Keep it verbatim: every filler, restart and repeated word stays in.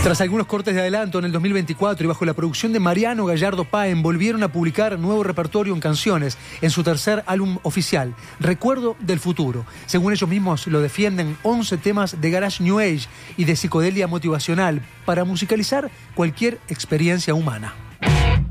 Tras algunos cortes de adelanto en el dos mil veinticuatro y bajo la producción de Mariano Gallardo Páez, volvieron a publicar nuevo repertorio en canciones en su tercer álbum oficial, Recuerdo del Futuro. Según ellos mismos lo defienden, once temas de garage new age y de psicodelia motivacional para musicalizar cualquier experiencia humana.